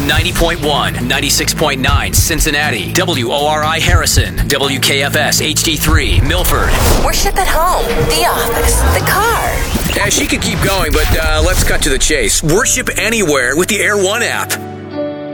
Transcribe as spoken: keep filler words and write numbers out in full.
ninety point one, ninety-six point nine Cincinnati, W O R I Harrison, W K F S H D three Milford. Worship at home, the office, the car. Yeah, she could keep going, but uh, let's cut to the chase. Worship anywhere with the Air One app.